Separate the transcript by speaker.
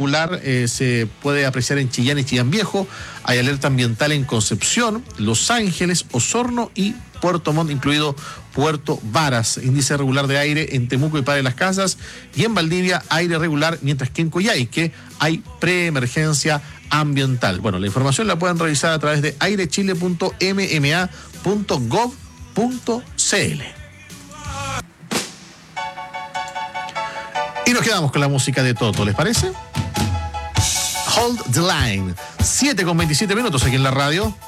Speaker 1: regular se puede apreciar en Chillán y Chillán Viejo. Hay alerta ambiental en Concepción, Los Ángeles, Osorno y Puerto Montt, incluido Puerto Varas. Índice regular de aire en Temuco y Padre Las Casas, y en Valdivia aire regular, mientras que en Coyhaique hay preemergencia ambiental. Bueno, la información la pueden revisar a través de airechile.mma.gov.cl. Y nos quedamos con la música de Toto, ¿les parece? Hold the Line. 7:27 aquí en la radio.